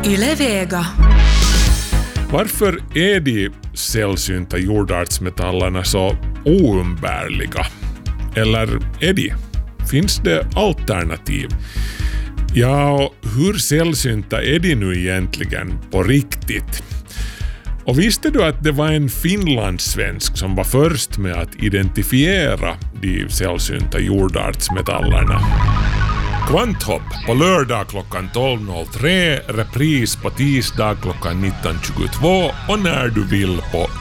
Yle Vega. Varför är de sällsynta jordartsmetallerna så oumbärliga? Eller är de? Finns det alternativ? Ja, och hur sällsynta är de nu egentligen på riktigt? Och visste du att det var en finlandssvensk som var först med att identifiera de sällsynta jordartsmetallerna? Kvanthopp på lördag klockan 12.03, repris på tisdag klockan 19.22 och när du vill på